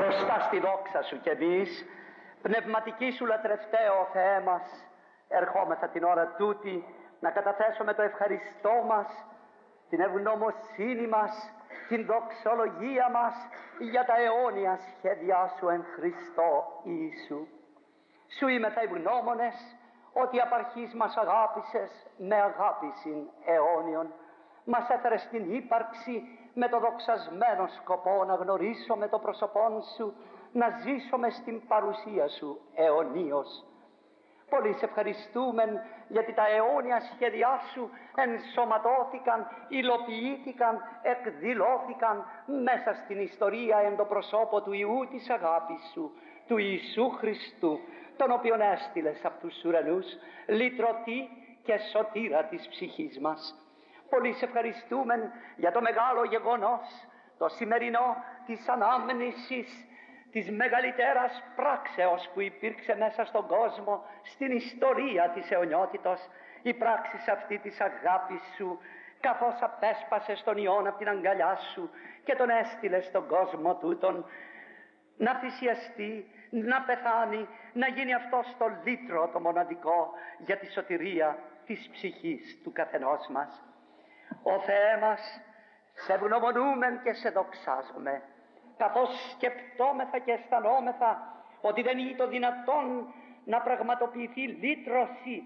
μπροστά στη δόξα σου κι εμείς, πνευματική σου λατρευτέ, ο Θεέ μας, ερχόμεθα την ώρα τούτη να καταθέσουμε το ευχαριστώ μας, την ευγνωμοσύνη μας, την δοξολογία μας για τα αιώνια σχέδιά σου εν Χριστώ Ιησού. Σου είμεθα ευγνώμονες ότι απ' αρχής μας αγάπησες με αγάπησιν αιώνιον. Μας έφερες στην ύπαρξη με το δοξασμένο σκοπό να γνωρίσουμε το πρόσωπόν σου, να ζήσουμε στην παρουσία σου αιωνίως. Πολύ σε ευχαριστούμε γιατί τα αιώνια σχέδιά σου ενσωματώθηκαν, υλοποιήθηκαν, εκδηλώθηκαν μέσα στην ιστορία εν το προσώπο του Υιού της αγάπης σου, του Ιησού Χριστού, τον οποίον έστειλες από τους ουρανούς, λυτρωτή και σωτήρα της ψυχής μας. Πολύ σε ευχαριστούμε για το μεγάλο γεγονός, το σημερινό της ανάμνησης, της μεγαλύτερας πράξεως που υπήρξε μέσα στον κόσμο, στην ιστορία της αιωνιότητος, η πράξη αυτή της αγάπης σου, καθώς απέσπασες τον Υιόν από την αγκαλιά σου και τον έστειλες στον κόσμο τούτον, να θυσιαστεί, να πεθάνει, να γίνει αυτός το λύτρο το μοναδικό για τη σωτηρία της ψυχής του καθενός μας. Ο Θεέ μας, σε ευγνωμονούμε και σε δοξάζουμε, καθώς σκεπτόμεθα και αισθανόμεθα ότι δεν είναι το δυνατόν να πραγματοποιηθεί λύτρωση,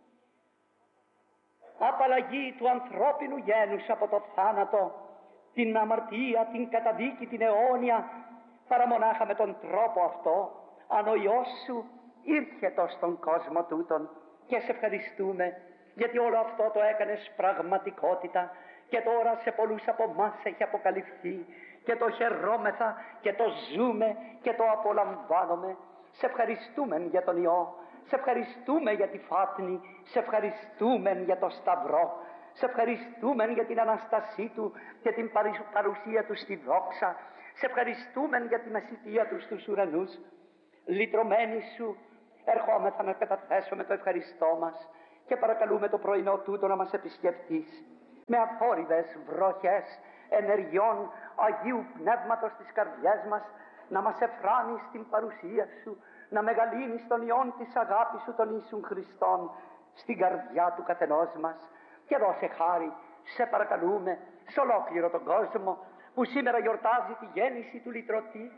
απαλλαγή του ανθρώπινου γένους από το θάνατο, την αμαρτία, την καταδίκη, την αιώνια, παρά μονάχα με τον τρόπο αυτό, αν ο Υιός σου ήρχετο στον κόσμο τούτον. Και σε ευχαριστούμε γιατί όλο αυτό το έκανες πραγματικότητα και τώρα σε πολλούς από εμάς έχει αποκαλυφθεί και το χαιρόμεθα και το ζούμε και το απολαμβάνουμε. Σε ευχαριστούμε για τον Υιό, σε ευχαριστούμε για τη φάτνη, σε ευχαριστούμε για το Σταυρό, σε ευχαριστούμε για την Αναστασή Του και την παρουσία Του στη δόξα, σε ευχαριστούμε για τη μεσητεία Του στους ουρανούς. Λυτρωμένοι Σου ερχόμεθα να καταθέσουμε το ευχαριστώ μας και παρακαλούμε το πρωινό τούτο να μας επισκεφτείς με αφόρηδες βροχές ενεργειών Αγίου Πνεύματος στις καρδιές μας, να μας εφράνεις στην παρουσία Σου, να μεγαλύνεις τον Υιόν της αγάπης Σου, τον Ιησούν Χριστόν, στην καρδιά του καθενός μας. Και δώσε χάρη, σε παρακαλούμε, σε ολόκληρο τον κόσμο που σήμερα γιορτάζει τη γέννηση του λυτρωτή,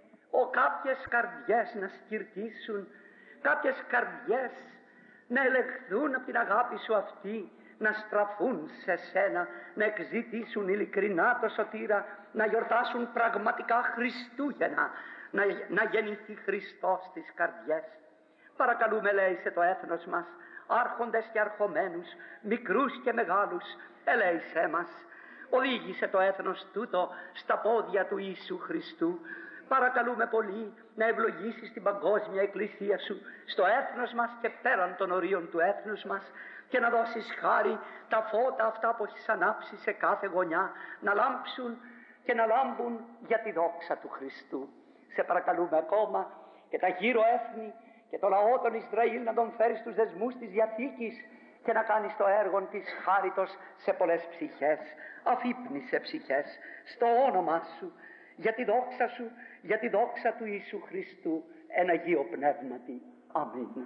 κάποιες καρδιές να σκυρτήσουν, κάποιες καρδιές να ελεγχθούν από την αγάπη Σου αυτή, να στραφούν σε Σένα, να εκζητήσουν ειλικρινά το σωτήρα, να γιορτάσουν πραγματικά Χριστούγεννα, να γεννηθεί Χριστός στις καρδιές. Παρακαλούμε, ελέησε το έθνος μας, άρχοντες και αρχομένους, μικρούς και μεγάλους, ελέησέ μας. Οδήγησε το έθνος τούτο στα πόδια του Ιησού Χριστού. Παρακαλούμε πολύ να ευλογήσεις την παγκόσμια εκκλησία Σου στο έθνος μας και πέραν των ορίων του έθνους μας και να δώσεις χάρη τα φώτα αυτά που έχεις ανάψει σε κάθε γωνιά να λάμψουν και να λάμπουν για τη δόξα του Χριστού. Σε παρακαλούμε ακόμα και τα γύρω έθνη και το λαό των Ισραήλ να τον φέρεις στους δεσμούς της Διαθήκης και να κάνεις το έργο της χάριτος σε πολλές ψυχές. Αφύπνισε ψυχές στο όνομά Σου, για τη δόξα Σου, για τη δόξα του Ιησού Χριστού εν Αγίο Πνεύματι. Αμήν.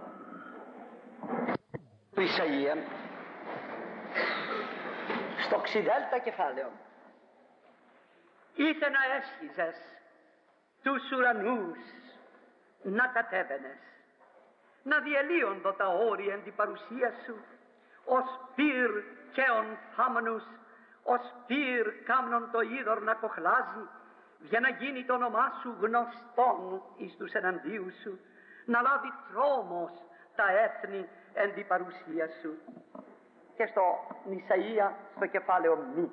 Του Ισαΐα στο ξιδέλτα κεφάλαιο: ήθε να έσχιζες τους ουρανούς να κατέβαινες, να διελύοντο τα όρια εν την παρουσία Σου, ως πυρ καίων θάμνους, ως πυρ κάμνον το είδωρ να κοχλάζει, για να γίνει το όνομά Σου γνωστόν εις τους εναντίου Σου, να λάβει τρόμος τα έθνη εν την παρουσία Σου. Και στο Ισαΐα, στο κεφάλαιο μη: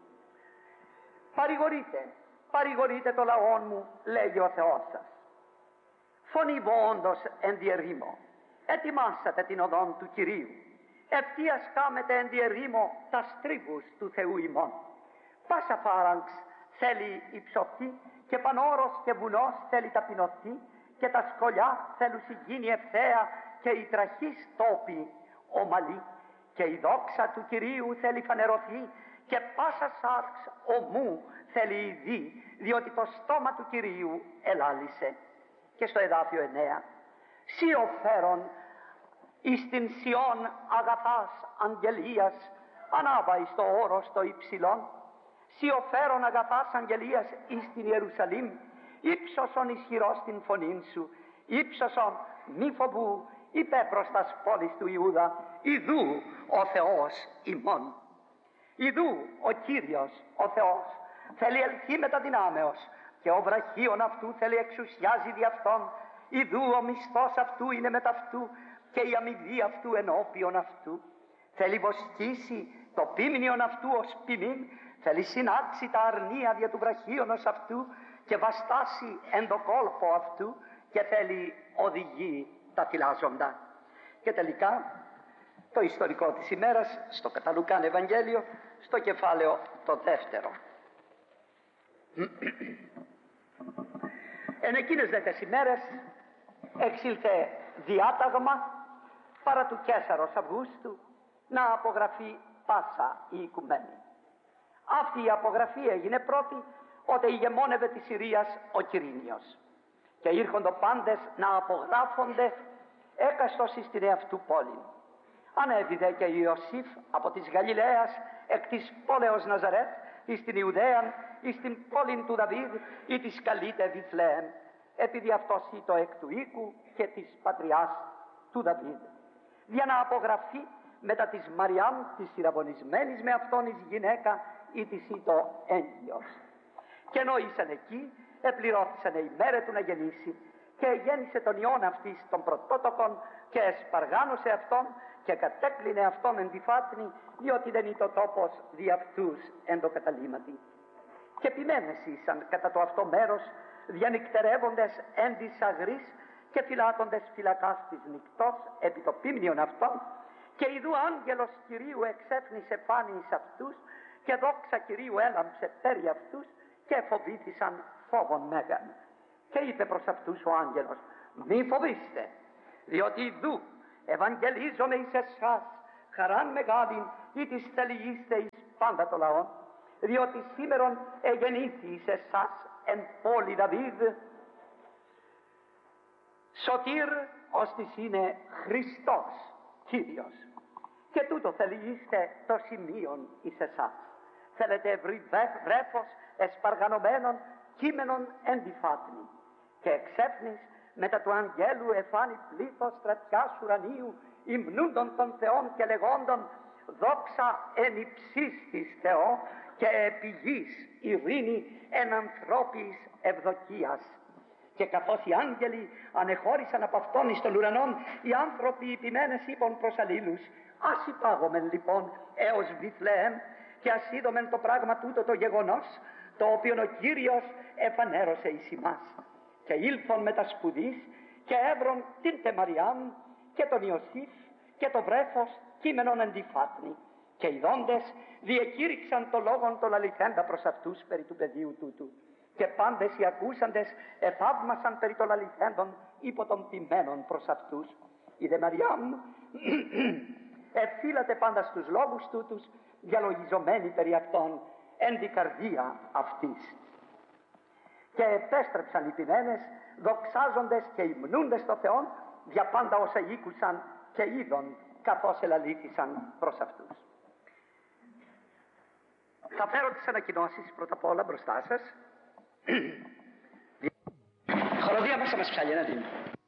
παρηγορείτε το λαό μου, λέγει ο Θεός σας. Φωνηβόντος εν τη ερήμο, ετοιμάσατε την οδόν του Κυρίου. Ευθείας κάμετε εν τη ερήμο τα στρίβους του Θεού ημών. Πάσα φάραγξ θέλει υψωθεί και πανόρος και βουνός θέλει ταπεινωθεί και τα σκολιά θέλουν γίνει ευθέα και η τραχής τόπη ομαλή και η δόξα του Κυρίου θέλει φανερωθεί και πάσα σάρξ ομού θέλει ειδή, διότι το στόμα του Κυρίου ελάλησε. Και στο εδάφιο 9, σύ οφέρον εις την Σιών αγαθάς αγγελίας, ανάβα εις το όρος το υψηλόν, σύ οφέρον αγαθάς αγγελίας εις την Ιερουσαλήμ, ύψωσον ισχυρός την φωνήν σου, ύψωσον μη φοβού, είπε προς τας πόλεις του Ιούδα, ιδού ο Θεός ημών. Ιδού ο Κύριος ο Θεός θέλει ελθεί με τα δυνάμεως, και ο βραχίον αυτού θέλει εξουσιάζει δι' αυτόν. Ιδού ο μισθός αυτού είναι μετ' αυτού, και η αμοιβή αυτού ενώπιον αυτού. Θέλει βοσκήσει το πίμνιον αυτού ως ποιμήν, θέλει συνάξει τα αρνία δια του βραχίωνος αυτού, και βαστάσει εν το κόλπο αυτού, και θέλει οδηγεί τα θυλάζοντα. Και τελικά το ιστορικό της ημέρας στο κατά Λουκάν Ευαγγέλιο, στο κεφάλαιο το 2. Εν εκείνες δε τις ημέρες εξήλθε διάταγμα παρά του Καίσαρος Αυγούστου να απογραφεί πάσα η οικουμένη. Αυτή η απογραφή έγινε πρώτη όταν ηγεμόνευε της Συρίας ο Quirinios, και ήρχοντο πάντες να απογράφονται έκαστος εις την εαυτού πόλη. Ανέβηδε και Ιωσήφ από της Γαλιλαίας εκ της πόλεως Ναζαρέτ εις την Ιουδαίαν, εις την πόλην του Δαβίδ ή της καλείται Βιθλεέμ, επειδή αυτός ήτο εκ του οίκου και της πατριάς του Δαβίδ, για να απογραφεί μετά της Μαριάμ της συραβωνισμένης με αυτόν εις γυναίκα ή της ήτο έγκυος. Και ενώ ήσαν εκεί, επληρώθησαν η μέρε του να γεννήσει, και γέννησε τον ιόν αυτής των πρωτότοκων, και εσπαργάνωσε αυτόν και κατέκλεινε αυτόν εν τη φάτνη, διότι δεν ήταν τόπος δι' αυτούς εν το καταλήμματι. Και ποιμένες ήσαν κατά το αυτό μέρος, διανυκτερεύοντες εν της αγρής και φυλάτοντες φυλακάς της νυκτός επί το πίμνιον αυτών, και ιδού άγγελος Κυρίου εξέφνησε πάνη εις αυτούς, και δόξα Κυρίου έλαμψε πέρι αυτούς, και φοβήθησαν φόβον μέγαν. Και είπε προς αυτούς ο άγγελος, μη φοβήστε, διότι ιδού ευαγγελίζομαι εις εσάς χαράν μεγάλην ή της θελιείστε εις πάντα το λαό, διότι σήμερον εγεννήθη εις εσάς εν πόλη Δαβίδ σωτήρ, ώστις είναι Χριστός Κύριος. Και τούτο θελιείστε το σημείον εις εσάς. Θέλετε ευρύ βρέφος εσπαργανωμένων κείμενων εν τη φάτνη. Και εξέφνης μετά του αγγέλου εφάνει πλήθος στρατιάς ουρανίου, υμνούντων των Θεών και λεγόντων, δόξα εν υψής της Θεό και επί γης ειρήνη εν ανθρώπης ευδοκίας. Και καθώς οι άγγελοι ανεχώρησαν από αυτόν εις των ουρανών, οι άνθρωποι υπημένες είπαν προς αλλήλους, ας υπάγομεν λοιπόν έως Βιθλεέμ και ας είδομεν το πράγμα τούτο το γεγονός, το οποίο ο Κύριος εφανέρωσε εις ημάς. Και ήλθον με τα σπουδής και έβρον την τε Μαριάμ και τον Ιωσήφ και το βρέφος κείμενον εν τη φάτνη. Και οι δόντες διεκήρυξαν το λόγον το λαληθέντα προς αυτούς περί του παιδίου τούτου. Και πάντες οι ακούσαντες εθαύμασαν περί των λαληθέντων υπό των ποιμένων προς αυτούς. Η δε Μαριάμ εφύλατε πάντα στους λόγους τούτους, διαλογιζομένη περί αυτών εν τη καρδία αυτής. Και επέστρεψαν οι ποιμένες, δοξάζοντες και υμνούντες στο Θεόν, για πάντα όσα ήκουσαν και είδον καθώς ελαλήθησαν προς αυτούς. Θα φέρω τις ανακοινώσεις πρώτα απ' όλα μπροστά σας. Χοροδία μέσα μας ψάλει, να δίνει.